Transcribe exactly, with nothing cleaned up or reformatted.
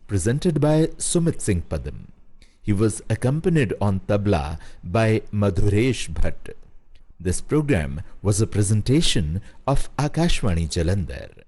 presented by Sumit Singh Padam. He was accompanied on tabla by Madhuresh Bhatt. This program was a presentation of Akashvani Jalandhar.